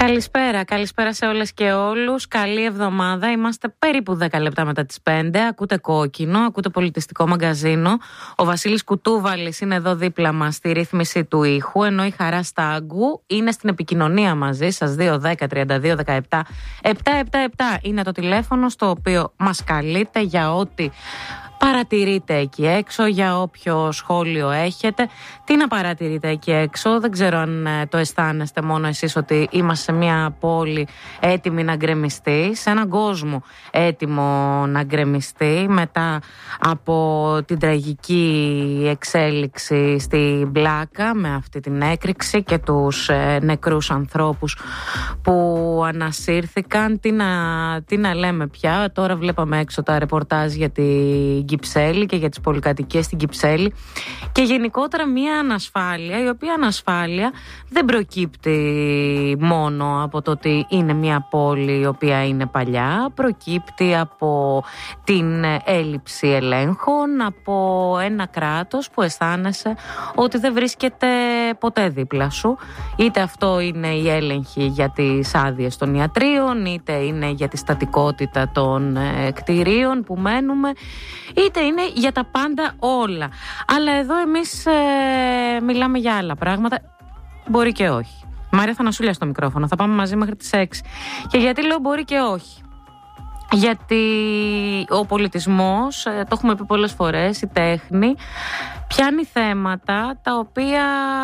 Καλησπέρα σε όλες και όλους. Καλή εβδομάδα. Είμαστε περίπου 10 λεπτά μετά τις 5. Ακούτε Κόκκινο, ακούτε Πολιτιστικό Μαγκαζίνο. Ο Βασίλης Κουτούβαλης είναι εδώ δίπλα μας στη ρύθμιση του ήχου, ενώ η Χαρά Στάγκου είναι στην επικοινωνία μαζί σας. 2-10-32-17-777 είναι το τηλέφωνο στο οποίο μας καλείτε για ό,τι παρατηρείτε εκεί έξω, για όποιο σχόλιο έχετε. Τι να παρατηρείτε εκεί έξω, δεν ξέρω αν το αισθάνεστε μόνο εσείς ότι είμαστε σε μια πόλη έτοιμη να γκρεμιστεί, σε έναν κόσμο έτοιμο να γκρεμιστεί μετά από την τραγική εξέλιξη στη Μπλάκα με αυτή την έκρηξη και τους νεκρούς ανθρώπους που ανασύρθηκαν. Τι να λέμε πια, τώρα βλέπαμε έξω τα ρεπορτάζ για την Κυψέλη και για τις πολυκατοικίες στην Κυψέλη και γενικότερα μια ανασφάλεια, η οποία ανασφάλεια δεν προκύπτει μόνο από το ότι είναι μια πόλη η οποία είναι παλιά, προκύπτει από την έλλειψη ελέγχων, από ένα κράτος που αισθάνεσαι ότι δεν βρίσκεται ποτέ δίπλα σου, είτε αυτό είναι η έλεγχη για τις άδειες των ιατρίων, είτε είναι για τη στατικότητα των κτηρίων που μένουμε, είτε είναι για τα πάντα όλα. Αλλά εδώ εμείς μιλάμε για άλλα πράγματα. Μπορεί και όχι. Μαρία Θανασούλια στο μικρόφωνο. Θα πάμε μαζί μέχρι τις 6. Και γιατί λέω μπορεί και όχι? Γιατί ο πολιτισμός, το έχουμε πει πολλές φορές, η τέχνη πιάνει θέματα τα οποία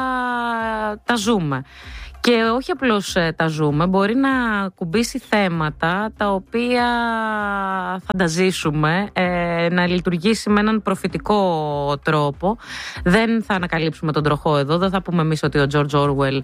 τα ζούμε. Και όχι απλώς τα ζούμε, μπορεί να κουμπίσει θέματα τα οποία θα τα ζήσουμε, να λειτουργήσει με έναν προφητικό τρόπο. Δεν θα ανακαλύψουμε τον τροχό εδώ, δεν θα πούμε εμείς ότι ο George Orwell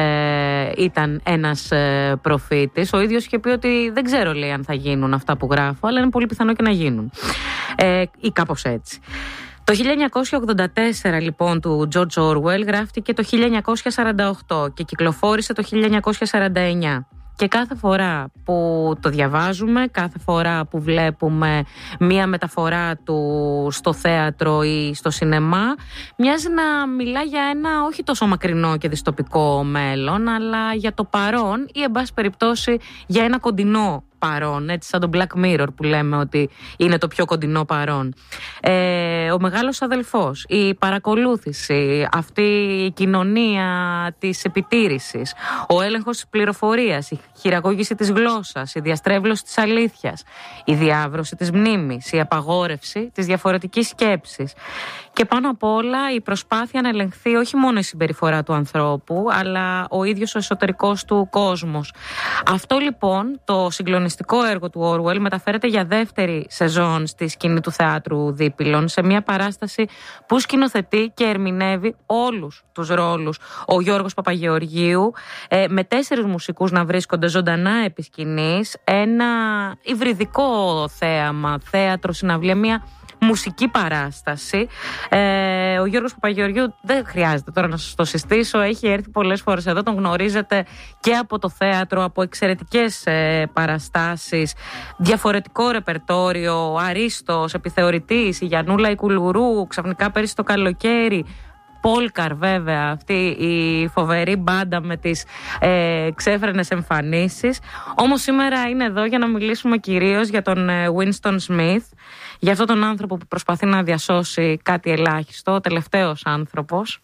ήταν ένας προφήτης. Ο ίδιος είχε πει ότι δεν ξέρω, λέει, αν θα γίνουν αυτά που γράφω, αλλά είναι πολύ πιθανό και να γίνουν. Ή κάπως έτσι. Το 1984 λοιπόν του George Orwell γράφτηκε το 1948 και κυκλοφόρησε το 1949. Και κάθε φορά που το διαβάζουμε, κάθε φορά που βλέπουμε μία μεταφορά του στο θέατρο ή στο σινεμά, μοιάζει να μιλά για ένα όχι τόσο μακρινό και δυστοπικό μέλλον, αλλά για το παρόν ή εν πάση περιπτώσει για ένα κοντινό παρόν, έτσι σαν το Black Mirror που λέμε ότι είναι το πιο κοντινό παρόν. Ο μεγάλος αδελφός, η παρακολούθηση, αυτή η κοινωνία της επιτήρησης, ο έλεγχος της πληροφορίας, η χειραγώγηση της γλώσσας, η διαστρέβλωση της αλήθειας, η διάβρωση της μνήμης, η απαγόρευση της διαφορετικής σκέψης και πάνω απ' όλα η προσπάθεια να ελεγχθεί όχι μόνο η συμπεριφορά του ανθρώπου, αλλά ο ίδιος ο εσωτερικός του κόσμος. Αυτό λοιπόν το συγκλονιστικό έργο του Orwell μεταφέρεται για δεύτερη σεζόν στη σκηνή του Θεάτρου Δίπυλων, σε μια παράσταση που σκηνοθετεί και ερμηνεύει όλους τους ρόλους ο Γιώργος Παπαγεωργίου, με 4 μουσικούς να βρίσκονται ζωντανά επί σκηνής, ένα υβριδικό θέαμα, θέατρο, συναυλία, μια μουσική παράσταση. Ο Γιώργος Παπαγεωργίου δεν χρειάζεται τώρα να σας το συστήσω, έχει έρθει πολλές φορές εδώ, τον γνωρίζετε και από το θέατρο, από εξαιρετικές παραστάσεις, διαφορετικό ρεπερτόριο, Αρίστος, Επιθεωρητής, η Γιαννούλα η Κουλουρού, ξαφνικά πέρυσι το καλοκαίρι, Πόλκαρ βέβαια, αυτή η φοβερή μπάντα με τις ξέφρενες εμφανίσεις. Όμως σήμερα είναι εδώ για να μιλήσουμε κυρίως για τον Winston Smith, για αυτόν τον άνθρωπο που προσπαθεί να διασώσει κάτι ελάχιστο, ο τελευταίος άνθρωπος.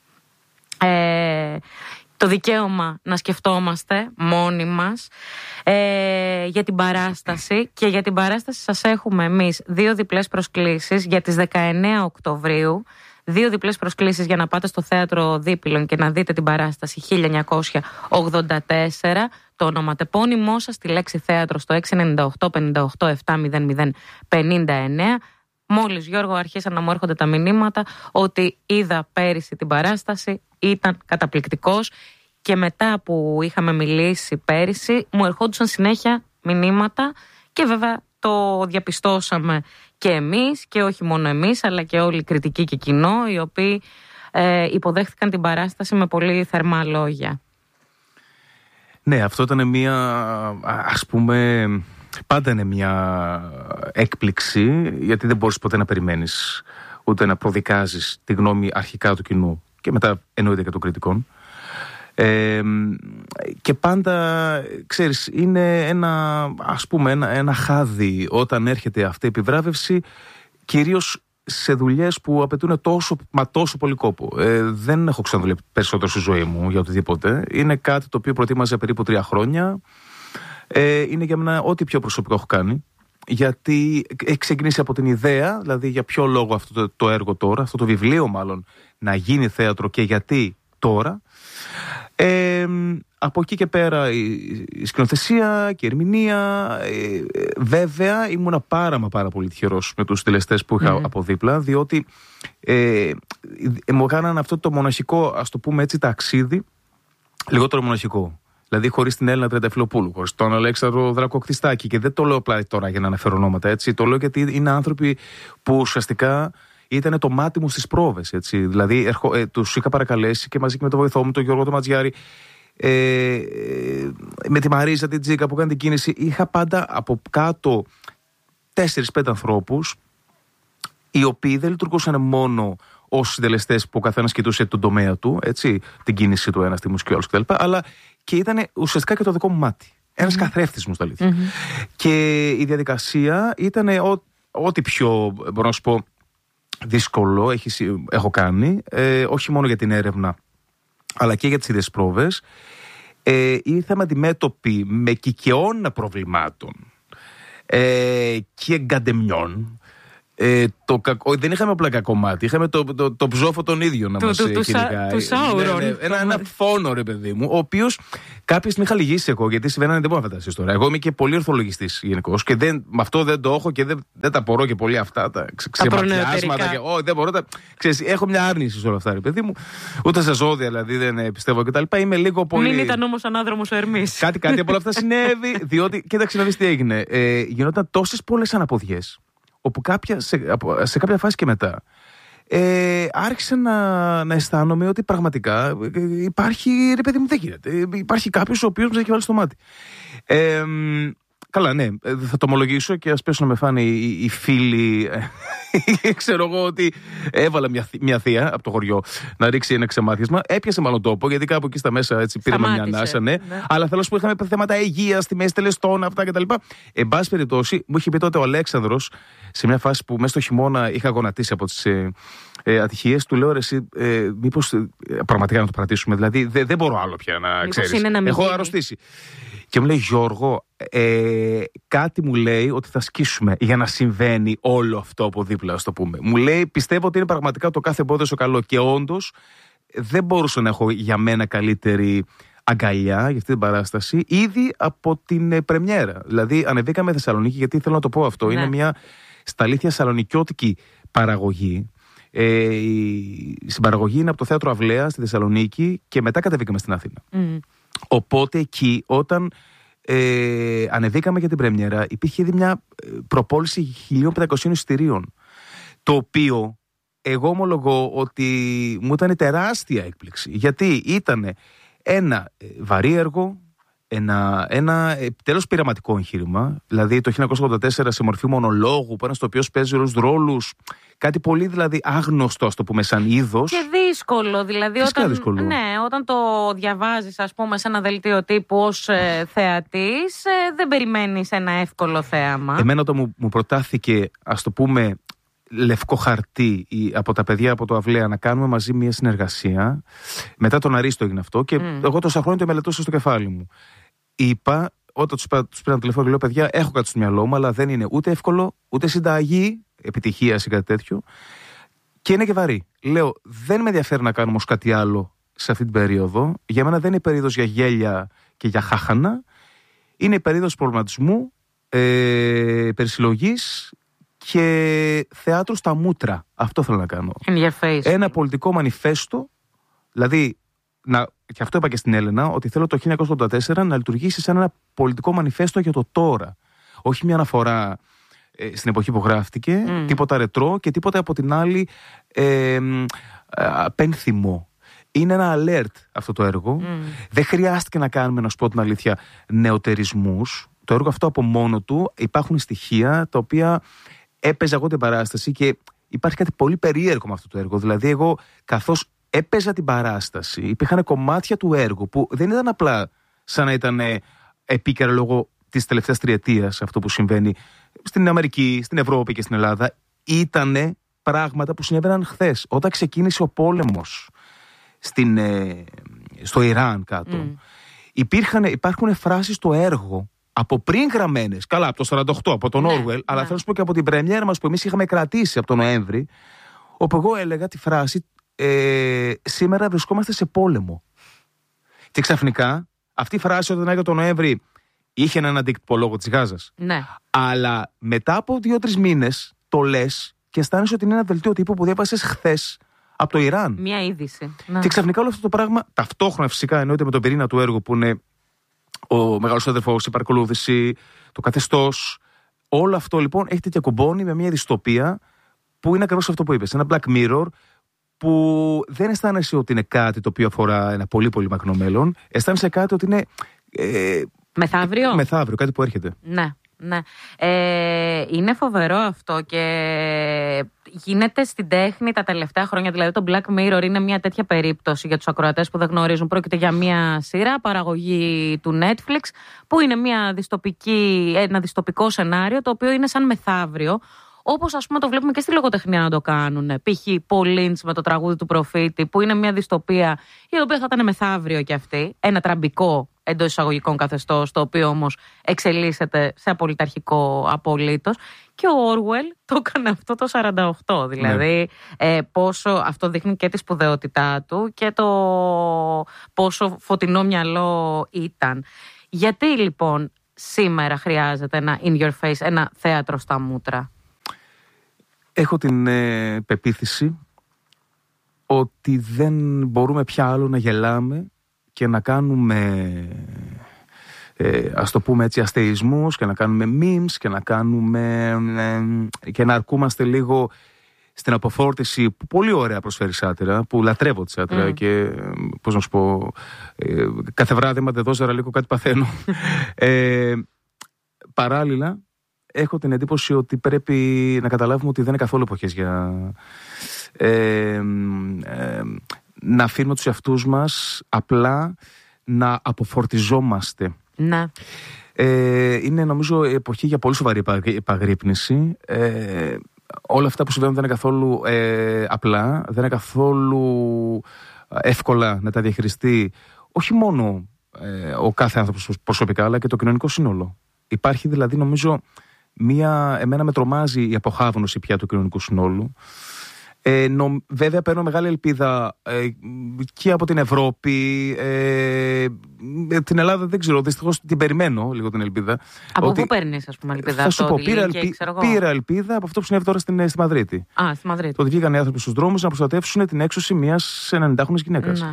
Το δικαίωμα να σκεφτόμαστε μόνοι μας, για την παράσταση. Και για την παράσταση σας έχουμε εμείς 2 διπλές προσκλήσεις για τις 19 Οκτωβρίου. 2 διπλές προσκλήσεις για να πάτε στο θέατρο Δίπυλων και να δείτε την παράσταση 1984. Το ονοματεπώνυμό σας, τη λέξη θέατρο, στο 698 58 700 59. Μόλις, Γιώργο, αρχίσαν να μου έρχονται τα μηνύματα ότι είδα πέρυσι την παράσταση, ήταν καταπληκτικός, και μετά που είχαμε μιλήσει πέρυσι μου ερχόντουσαν συνέχεια μηνύματα και βέβαια το διαπιστώσαμε και εμείς, και όχι μόνο εμείς, αλλά και όλοι οι κριτικοί και κοινό, οι οποίοι υποδέχθηκαν την παράσταση με πολύ θερμά λόγια. Ναι, αυτό ήταν μια, ας πούμε, πάντα είναι μια έκπληξη, γιατί δεν μπορείς ποτέ να περιμένεις ούτε να προδικάζεις τη γνώμη αρχικά του κοινού και μετά εννοείται και των κριτικών. Και πάντα, ξέρεις, είναι ένα χάδι όταν έρχεται αυτή η επιβράβευση, κυρίως σε δουλειές που απαιτούν τόσο πολύ κόπο. Δεν έχω ξαναδουλέψει περισσότερο στη ζωή μου για οτιδήποτε. Είναι κάτι το οποίο προετοίμαζα περίπου 3 χρόνια. Είναι για μένα ό,τι πιο προσωπικό έχω κάνει. Γιατί έχει ξεκινήσει από την ιδέα, δηλαδή για ποιο λόγο αυτό το έργο τώρα, αυτό το βιβλίο μάλλον, να γίνει θέατρο και γιατί τώρα. Από εκεί και πέρα η σκηνοθεσία και η ερμηνεία. Βέβαια ήμουνα πάρα πολύ τυχερός με τους συντελεστές που είχα από δίπλα, διότι μου έκαναν αυτό το μοναχικό, ας το πούμε έτσι, ταξίδι λιγότερο μοναχικό. Δηλαδή χωρίς την Έλληνα Τρενταφυλοπούλου, χωρίς τον Αλέξανδρο Δρακοκτιστάκη. Και δεν το λέω απλά τώρα για να αναφέρω ονόματα, έτσι. Το λέω γιατί είναι άνθρωποι που ουσιαστικά ήταν το μάτι μου στις πρόβες, έτσι. Δηλαδή τους είχα παρακαλέσει και μαζί και με τον βοηθό μου, τον Γιώργο τον Ματζιάρη, με τη Μαρίζα την Τζίκα που έκανε την κίνηση. Είχα πάντα από κάτω 4-5 ανθρώπους, οι οποίοι δεν λειτουργούσαν μόνο ως συντελεστές που ο καθένας κοιτούσε τον τομέα του, έτσι, την κίνηση του ένας, τη μουσική όλους κτλ. Αλλά και ήταν ουσιαστικά και το δικό μου μάτι. Ένας καθρέφτης μου στα αλήθεια. Και η διαδικασία ήταν ό,τι πιο, μπορώ να σου πω, δύσκολο έχω κάνει, όχι μόνο για την έρευνα, αλλά και για τις ίδιες πρόβες. Ήρθαμε αντιμέτωποι με κικαιώνα προβλημάτων και εγκαντεμιών. Δεν είχαμε απλά κακό μάτι, είχαμε το ψόφο τον ίδιο να μας κυνηγάει. Του Σάουρον. Ένα φόνο, ρε παιδί μου, ο οποίος κάποια στιγμή είχα λυγίσει εγώ, γιατί συμβαίνανε, δεν μπορώ να φανταστείς τώρα. Εγώ είμαι και πολύ ορθολογιστής γενικώς και με αυτό δεν το έχω και δεν τα απορώ και πολύ αυτά τα ξεματιάσματα. Δεν μπορώ. Έχω μια άρνηση σε όλα αυτά, ρε παιδί μου. Ούτε σε ζώδια δηλαδή δεν πιστεύω κτλ. Είμαι λίγο πολύ. Μην ήταν όμως ανάδρομος ο Ερμής. Κάτι από όλα αυτά συνέβη, διότι κοίταξε να δεις τι έγινε. Γινόταν τόσες πολλές αναποδιές, όπου σε κάποια φάση και μετά άρχισα να αισθάνομαι ότι πραγματικά υπάρχει, ρε παιδί μου, δεν γίνεται. Υπάρχει κάποιος ο οποίος μας έχει βάλει στο μάτι. Καλά, ναι, θα το ομολογήσω και ας πέσω να με φάνε οι φίλοι. Ξέρω εγώ ότι έβαλα μια θεία από το χωριό να ρίξει ένα ξεμάθισμα. Έπιασε μάλλον τόπο, γιατί κάπου εκεί στα μέσα έτσι πήραμε μια ανάσα, ναι. Αλλά θέλω να σου πω, είχαμε θέματα υγείας, τιμές τελεστών, αυτά κτλ. Εν πάση περιπτώσει, μου είχε πει τότε ο Αλέξανδρος, σε μια φάση που μέσα στο χειμώνα είχα γονατίσει από τις ατυχίες, του λέω, ρε εσύ, μήπως πραγματικά να το παρατήσουμε. Δηλαδή δεν μπορώ άλλο πια να ξέρεις. Έχω αρρωστήσει. Και μου λέει, Γιώργο, κάτι μου λέει ότι θα σκίσουμε για να συμβαίνει όλο αυτό από δίπλα, ας το πούμε. Μου λέει, πιστεύω ότι είναι πραγματικά το κάθε εμπόδιο στο καλό. Και όντως δεν μπορούσα να έχω για μένα καλύτερη αγκαλιά για αυτή την παράσταση ήδη από την πρεμιέρα. Δηλαδή ανεβήκαμε Θεσσαλονίκη, γιατί θέλω να το πω αυτό. Ναι. Είναι μια στα αλήθεια σαλονικιώτικη παραγωγή. Η συμπαραγωγή είναι από το Θέατρο Αυλαία στη Θεσσαλονίκη και μετά κατεβήκαμε στην Αθήνα. Οπότε εκεί όταν ανεβήκαμε για την πρεμιέρα υπήρχε ήδη μια προπόληση 1.500 εισιτηρίων, το οποίο εγώ ομολογώ ότι μου ήταν τεράστια έκπληξη, γιατί ήταν ένα βαρύ έργο, ένα τέλος πειραματικό εγχείρημα. Δηλαδή το 1984 σε μορφή μονολόγου, πάνω στο οποίο παίζει όλους τους ρόλους, κάτι πολύ δηλαδή άγνωστο, ας το πούμε, σαν είδος. Και δύσκολο, δηλαδή όταν το διαβάζεις, ας πούμε, σε ένα δελτίο τύπου ως θεατής, δεν περιμένεις ένα εύκολο θέαμα. Εμένα όταν μου προτάθηκε, ας το πούμε, λευκό χαρτί από τα παιδιά από το Αυλαία να κάνουμε μαζί μια συνεργασία, μετά τον Αρίστο έγινε αυτό, και εγώ τόσα χρόνια το μελετούσα στο κεφάλι μου. Είπα, όταν τους πήραν τηλέφωνο, λέω, παιδιά, έχω κάτι στο μυαλό μου, αλλά δεν είναι ούτε εύκολο, ούτε συνταγή επιτυχίας ή κάτι τέτοιο, και είναι και βαρύ. Λέω, δεν με ενδιαφέρει να κάνουμε όμως κάτι άλλο σε αυτή την περίοδο. Για μένα δεν είναι περίοδος για γέλια και για χάχανα. Είναι περίοδος προβληματισμού, περισυλλογής και θεάτρου στα μούτρα. Αυτό θέλω να κάνω. Ένα πολιτικό μανιφέστο, δηλαδή, και αυτό είπα και στην Έλενα, ότι θέλω το 1984 να λειτουργήσει σαν ένα πολιτικό μανιφέστο για το τώρα. Όχι μια αναφορά στην εποχή που γράφτηκε, τίποτα ρετρό και τίποτα από την άλλη πένθυμο. Είναι ένα alert αυτό το έργο. Δεν χρειάστηκε να κάνουμε, να σου πω την αλήθεια, νεοτερισμούς. Το έργο αυτό από μόνο του, υπάρχουν στοιχεία τα οποία έπαιζα εγώ την παράσταση και υπάρχει κάτι πολύ περίεργο με αυτό το έργο. Δηλαδή εγώ καθώς έπαιζα την παράσταση, υπήρχαν κομμάτια του έργου που δεν ήταν απλά σαν να ήταν επίκαιρα λόγω της τελευταίας τριετίας αυτό που συμβαίνει στην Αμερική, στην Ευρώπη και στην Ελλάδα. Ήτανε πράγματα που συνέβαιναν χθες. Όταν ξεκίνησε ο πόλεμος στο Ιράν κάτω, υπάρχουν φράσεις στο έργο από πριν γραμμένες, καλά από το 48, από τον Orwell, αλλά θέλω να σου πω και από την πρεμιέρα μας που εμείς είχαμε κρατήσει από τον Νοέμβρη, όπου εγώ έλεγα τη φράση «Σήμερα βρισκόμαστε σε πόλεμο». Και ξαφνικά αυτή η φράση όταν έγινε τον Νοέμβρη είχε έναν αντίκτυπο λόγω της Γάζας. Ναι. Αλλά μετά από 2-3 μήνες το λες και αισθάνεσαι ότι είναι ένα δελτίο τύπου που διάβασες χθες από το Ιράν. Μια είδηση. Και ξαφνικά όλο αυτό το πράγμα, ταυτόχρονα φυσικά εννοείται με τον πυρήνα του έργου που είναι ο μεγάλος αδερφός, η παρακολούθηση, το καθεστώς. Όλο αυτό λοιπόν έχει τέτοια κουμπώνει με μια δυστοπία που είναι ακριβώς αυτό που είπες. Ένα Black Mirror που δεν αισθάνεσαι ότι είναι κάτι το οποίο αφορά ένα πολύ πολύ μακρινό μέλλον. Αισθάνεσαι κάτι ότι είναι. Μεθαύριο. Μεθαύριο, κάτι που έρχεται. Ναι. Ναι. Είναι φοβερό αυτό και γίνεται στην τέχνη τα τελευταία χρόνια. Δηλαδή το Black Mirror είναι μια τέτοια περίπτωση για τους ακροατές που δεν γνωρίζουν. Πρόκειται για μια σειρά παραγωγή του Netflix που είναι ένα δυστοπικό σενάριο το οποίο είναι σαν μεθαύριο. Όπως ας πούμε το βλέπουμε και στη λογοτεχνία να το κάνουν. Π.χ. Paul Lynch με το τραγούδι του Προφήτη που είναι μια δυστοπία η οποία θα ήταν μεθαύριο κι αυτή. Ένα τραμπικό εντός εισαγωγικών καθεστώς, το οποίο όμως εξελίσσεται σε απολυταρχικό απολύτως. Και ο Orwell το έκανε αυτό το 48. Δηλαδή πόσο αυτό δείχνει και τη σπουδαιότητά του και το πόσο φωτεινό μυαλό ήταν. Γιατί λοιπόν σήμερα χρειάζεται ένα in your face, ένα θέατρο στα μούτρα? Έχω την πεποίθηση ότι δεν μπορούμε πια άλλο να γελάμε και να κάνουμε ας το πούμε έτσι αστεισμούς και να κάνουμε memes και να κάνουμε και να αρκούμαστε λίγο στην αποφόρτιση που πολύ ωραία προσφέρει σάτυρα, που λατρεύω τη σάτυρα και πώς να σου πω, κάθε βράδυ άμα δεν δώσερα λίγο κάτι παθαίνω. Παράλληλα έχω την εντύπωση ότι πρέπει να καταλάβουμε ότι δεν είναι καθόλου εποχές για να αφήνουμε τους εαυτούς μας απλά να αποφορτιζόμαστε. Ναι. Είναι νομίζω εποχή για πολύ σοβαρή επαγρύπνηση. Όλα αυτά που συμβαίνουν δεν είναι καθόλου απλά, δεν είναι καθόλου εύκολα να τα διαχειριστεί όχι μόνο ο κάθε άνθρωπος προσωπικά αλλά και το κοινωνικό σύνολο. Υπάρχει δηλαδή νομίζω εμένα με τρομάζει η αποχάβνωση πια του κοινωνικού συνόλου. Βέβαια παίρνω μεγάλη ελπίδα και από την Ευρώπη. Την Ελλάδα δεν ξέρω, δυστυχώς την περιμένω λίγο την ελπίδα. Από πού παίρνεις ας πούμε ελπίδα? Θα σου πω, πήρα ελπίδα από αυτό που συνέβη τώρα στη Μαδρίτη. Στη Μαδρίτη. Το ότι βγήκαν οι άνθρωποι στους δρόμους να προστατεύσουν την έξωση μιας 90χρονης γυναίκας.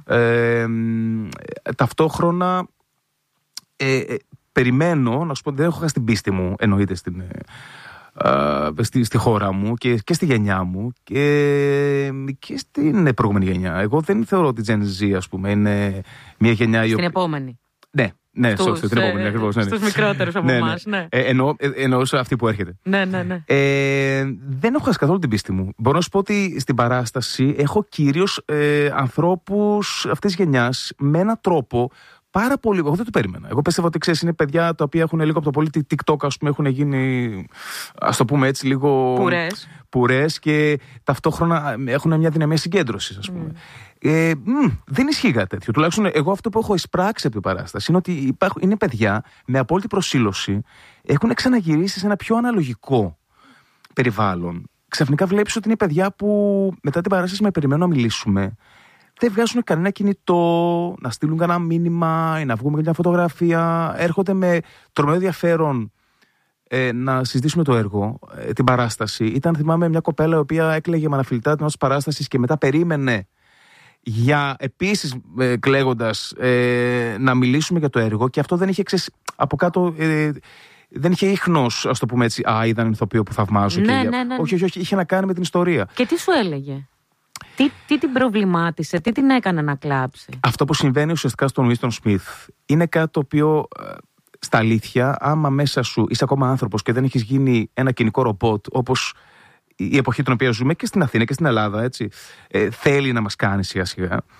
Ταυτόχρονα περιμένω, να σου πω, δεν έχω χάσει την πίστη μου, εννοείται στη χώρα μου και στη γενιά μου και στην προηγούμενη γενιά. Εγώ δεν θεωρώ ότι η Gen Z, ας πούμε, είναι μια γενιά στην επόμενη. Ναι, στην επόμενη ακριβώς. Στους μικρότερους από εμάς. Εννοούσα αυτή που έρχεται. Ναι. Δεν έχω χάσει καθόλου την πίστη μου. Μπορώ να σου πω ότι στην παράσταση έχω κυρίως ανθρώπους αυτής της γενιάς με έναν τρόπο πάρα πολύ. Εγώ δεν το περίμενα. Εγώ πίστευα ότι ξέρεις, είναι παιδιά τα οποία έχουν λίγο από το πολύ TikTok, ας πούμε, έχουν γίνει, ας το πούμε έτσι, λίγο πουρές και ταυτόχρονα έχουν μια δυναμία συγκέντρωσης, ας πούμε. Δεν ισχύει κάτι τέτοιο. Τουλάχιστον εγώ αυτό που έχω εισπράξει από την παράσταση είναι ότι είναι παιδιά με απόλυτη προσήλωση, έχουν ξαναγυρίσει σε ένα πιο αναλογικό περιβάλλον. Ξαφνικά βλέπεις ότι είναι παιδιά που μετά την παράσταση με περιμένουν να μιλήσουμε. Δεν βγάζουν κανένα κινητό, να στείλουν κανένα μήνυμα ή να βγούμε για μια φωτογραφία. Έρχονται με τρομερό ενδιαφέρον να συζητήσουμε το έργο, την παράσταση. Ήταν, θυμάμαι, μια κοπέλα η οποία έκλαιγε με αναφιλητά την ώρα της παράστασης και μετά περίμενε για επίσης κλαίγοντας να μιλήσουμε για το έργο και αυτό δεν είχε από κάτω. Δεν είχε ίχνος, ας το πούμε έτσι, είδαν ηθοποιό που θαυμάζω. Ναι. Όχι, είχε να κάνει με την ιστορία. Και τι σου έλεγε? Τι την προβλημάτισε, τι την έκανε να κλάψει? Αυτό που συμβαίνει ουσιαστικά στον Winston Smith είναι κάτι το οποίο στα αλήθεια, άμα μέσα σου είσαι ακόμα άνθρωπος και δεν έχεις γίνει ένα κοινικό ρομπότ όπως η εποχή την οποία ζούμε και στην Αθήνα και στην Ελλάδα, έτσι, θέλει να μας κάνει σιγά σιγά.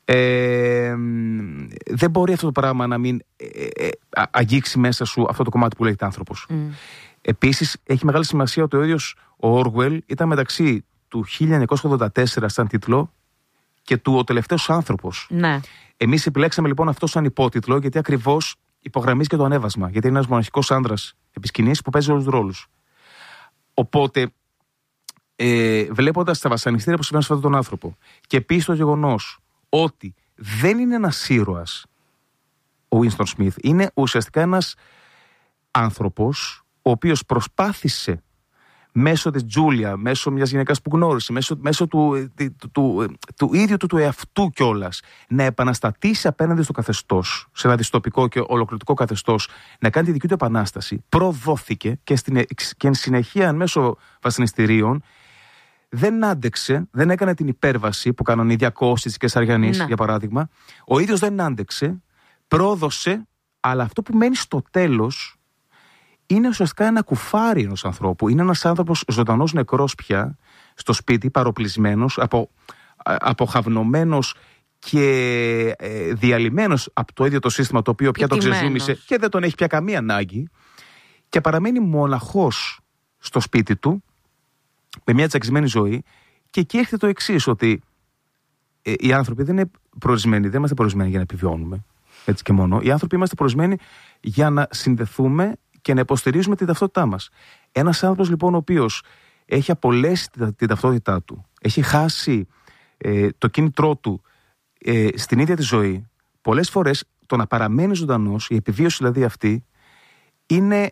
δεν μπορεί αυτό το πράγμα να μην αγγίξει μέσα σου αυτό το κομμάτι που λέγεται άνθρωπος. Επίσης, έχει μεγάλη σημασία ότι ο ίδιος ο Orwell ήταν μεταξύ του 1984 σαν τίτλο και του «Ο τελευταίος άνθρωπος». Ναι. Εμείς επιλέξαμε λοιπόν αυτό σαν υπότιτλο, γιατί ακριβώς υπογραμμίζει και το ανέβασμα. Γιατί είναι ένας μοναχικός άνδρας επί σκηνής που παίζει όλους τους ρόλους. Οπότε, βλέποντας τα βασανιστήρια που συμβαίνουν σε αυτόν τον άνθρωπο, και επίσης το γεγονός ότι δεν είναι ένας ήρωας ο Winston Smith, είναι ουσιαστικά ένας άνθρωπος ο οποίος προσπάθησε μέσω της Τζούλια, μέσω μιας γυναίκας που γνώρισε, μέσω του ίδιου του εαυτού κιόλας, να επαναστατήσει απέναντι στο καθεστώς, σε ένα δυστοπικό και ολοκληρωτικό καθεστώς, να κάνει τη δική του επανάσταση, προδόθηκε και εν συνεχεία μέσω βασανιστήριων δεν άντεξε, δεν έκανε την υπέρβαση που κάνανε οι 200 της Κεσαριανής, για παράδειγμα. Ο ίδιος δεν άντεξε, πρόδωσε, αλλά αυτό που μένει στο τέλος είναι ουσιαστικά ένα κουφάρι ενός ανθρώπου. Είναι ένας άνθρωπος ζωντανός νεκρός πια, στο σπίτι, παροπλισμένος, αποχαυνομένος και διαλυμένος από το ίδιο το σύστημα, το οποίο πια τον ξεζούμισε και δεν τον έχει πια καμία ανάγκη, και παραμένει μοναχός στο σπίτι του, με μια τσακισμένη ζωή. Και εκεί έρχεται το εξής, ότι οι άνθρωποι δεν είναι προορισμένοι, δεν είμαστε προορισμένοι για να επιβιώνουμε, έτσι και μόνο. Οι άνθρωποι είμαστε προορισμένοι για να συνδεθούμε και να υποστηρίζουμε την ταυτότητά μας. Ένας άνθρωπος λοιπόν ο οποίος έχει απολέσει την ταυτότητά του, έχει χάσει το κίνητρό του στην ίδια τη ζωή, πολλές φορές το να παραμένει ζωντανός, η επιβίωση δηλαδή αυτή, είναι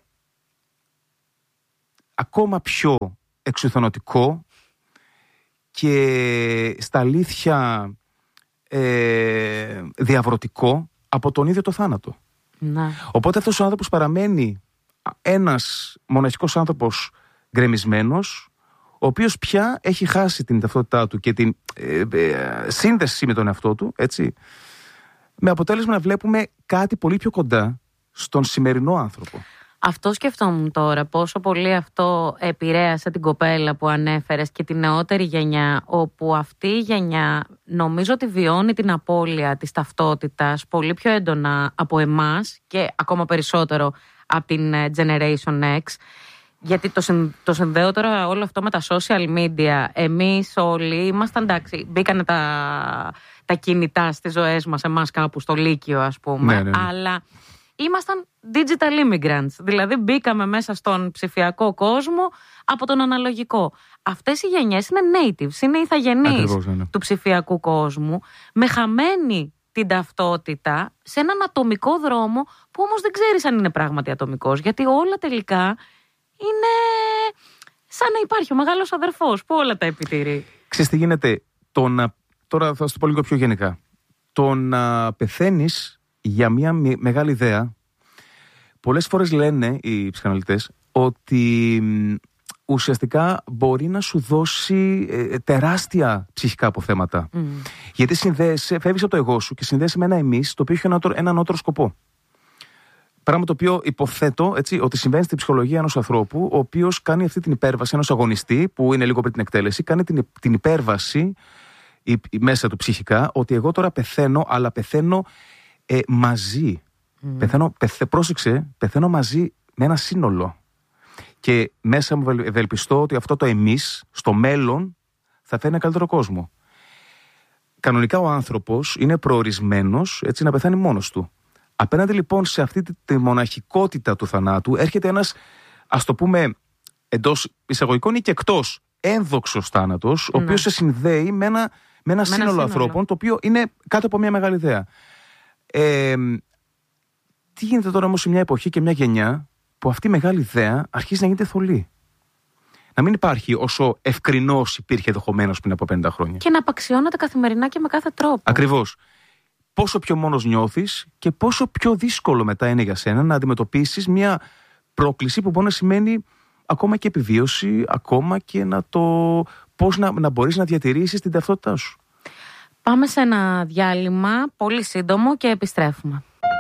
ακόμα πιο εξουθενωτικό και στα αλήθεια διαβρωτικό από τον ίδιο το θάνατο. Να. Οπότε αυτός ο άνθρωπος παραμένει ένας μοναχικός άνθρωπος γκρεμισμένος, ο οποίος πια έχει χάσει την ταυτότητά του και την σύνδεση με τον εαυτό του, έτσι, με αποτέλεσμα να βλέπουμε κάτι πολύ πιο κοντά στον σημερινό άνθρωπο. Αυτό σκεφτόμουν τώρα, πόσο πολύ αυτό επηρέασε την κοπέλα που ανέφερες και τη νεότερη γενιά, όπου αυτή η γενιά νομίζω ότι βιώνει την απώλεια της ταυτότητας πολύ πιο έντονα από εμάς και ακόμα περισσότερο από την Generation X. Γιατί το συνδέω τώρα όλο αυτό με τα social media. Εμείς όλοι ήμασταν, εντάξει, μπήκανε τα κινητά στις ζωές μας, εμάς κάπου στο Λύκειο ας πούμε, ναι. Αλλά ήμασταν digital immigrants, δηλαδή μπήκαμε μέσα στον ψηφιακό κόσμο από τον αναλογικό. Αυτές οι γενιές είναι natives, είναι ηθαγενείς του ψηφιακού κόσμου, με χαμένη την ταυτότητα σε έναν ατομικό δρόμο που όμως δεν ξέρεις αν είναι πράγματι ατομικός, γιατί όλα τελικά είναι σαν να υπάρχει ο μεγάλος αδερφός που όλα τα επιτηρεί. Ξέρεις τι γίνεται, τώρα θα σου το πω λίγο πιο γενικά. Το να πεθαίνεις για μια μεγάλη ιδέα, πολλές φορές λένε οι ψυχαναλυτές ότι ουσιαστικά μπορεί να σου δώσει τεράστια ψυχικά αποθέματα. Γιατί φεύγεις από το εγώ σου και συνδέεσαι με ένα εμείς, το οποίο έχει έναν ανώτερο σκοπό. Πράγμα το οποίο υποθέτω, έτσι, ότι συμβαίνει στην ψυχολογία ενός ανθρώπου, ο οποίος κάνει αυτή την υπέρβαση, ενός αγωνιστή που είναι λίγο πριν την εκτέλεση, κάνει την υπέρβαση μέσα του ψυχικά, ότι εγώ τώρα πεθαίνω, αλλά πεθαίνω μαζί. Πεθαίνω μαζί με ένα σύνολο. Και μέσα μου ευελπιστώ ότι αυτό το εμείς στο μέλλον θα φέρει ένα καλύτερο κόσμο. Κανονικά ο άνθρωπος είναι προορισμένος, έτσι, να πεθάνει μόνος του. Απέναντι λοιπόν σε αυτή τη μοναχικότητα του θανάτου έρχεται ένας, ας το πούμε, εντός εισαγωγικών ή και εκτός, ένδοξος θάνατος, ο οποίος σε συνδέει με ένα σύνολο ανθρώπων, το οποίο είναι κάτω από μια μεγάλη ιδέα. Τι γίνεται τώρα όμως σε μια εποχή και μια γενιά που αυτή η μεγάλη ιδέα αρχίζει να γίνεται θολή. Να μην υπάρχει όσο ευκρινώς υπήρχε ενδεχομένως πριν από 50 χρόνια. Και να απαξιώνεται καθημερινά και με κάθε τρόπο. Ακριβώς. Πόσο πιο μόνος νιώθεις και πόσο πιο δύσκολο μετά είναι για σένα να αντιμετωπίσεις μια πρόκληση που μπορεί να σημαίνει ακόμα και επιβίωση, ακόμα και πώς να μπορείς να διατηρήσεις την ταυτότητά σου. Πάμε σε ένα διάλειμμα πολύ σύντομο και επιστρέφουμε.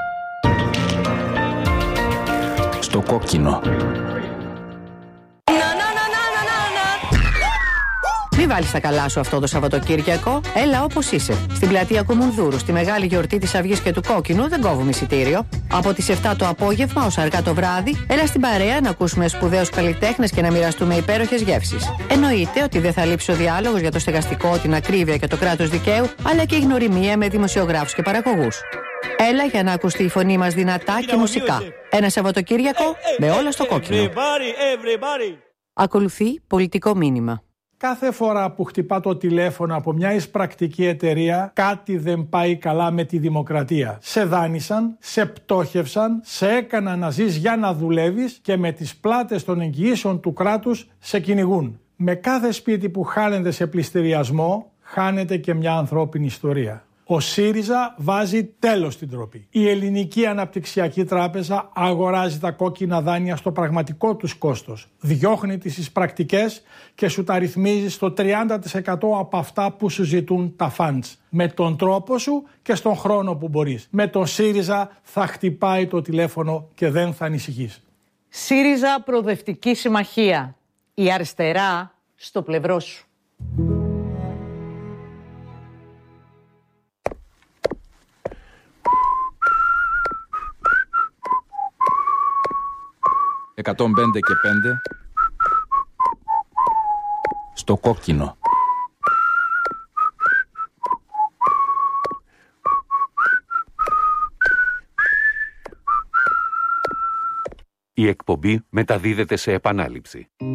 Στο κόκκινο. Μη βάλεις τα καλά σου αυτό το Σαββατοκύριακο. Έλα όπως είσαι. Στην πλατεία Κουμουνδούρου, στη μεγάλη γιορτή της Αυγής και του Κόκκινου, δεν κόβουμε εισιτήριο. Από τις 7 το απόγευμα ως αργά το βράδυ, έλα στην παρέα να ακούσουμε σπουδαίους καλλιτέχνες και να μοιραστούμε υπέροχες γεύσεις. Εννοείται ότι δεν θα λείψει ο διάλογος για το στεγαστικό, την ακρίβεια και το κράτος δικαίου, αλλά και η γνωριμία με δημοσιογράφους και παραγωγούς. Έλα για να ακουστεί η φωνή μας δυνατά και μουσικά. Ένα Σαββατοκύριακο με όλα στο κόκκινο. Ακολουθεί πολιτικό μήνυμα. Κάθε φορά που χτυπά το τηλέφωνο από μια εισπρακτική εταιρεία, κάτι δεν πάει καλά με τη δημοκρατία. Σε δάνεισαν, σε πτώχευσαν, σε έκαναν να ζεις για να δουλεύεις και με τις πλάτες των εγγυήσεων του κράτους σε κυνηγούν. Με κάθε σπίτι που χάνεται σε πληστηριασμό, χάνεται και μια ανθρώπινη ιστορία. Ο ΣΥΡΙΖΑ βάζει τέλος στην ντροπή. Η Ελληνική Αναπτυξιακή Τράπεζα αγοράζει τα κόκκινα δάνεια στο πραγματικό τους κόστος. Διώχνει τις εισπρακτικές και σου τα ρυθμίζει στο 30% από αυτά που σου ζητούν τα funds. Με τον τρόπο σου και στον χρόνο που μπορείς. Με τον ΣΥΡΙΖΑ θα χτυπάει το τηλέφωνο και δεν θα ανησυχείς. ΣΥΡΙΖΑ Προοδευτική Συμμαχία. Η αριστερά στο πλευρό σου. 105 και 5 στο κόκκινο. Η εκπομπή μεταδίδεται σε επανάληψη.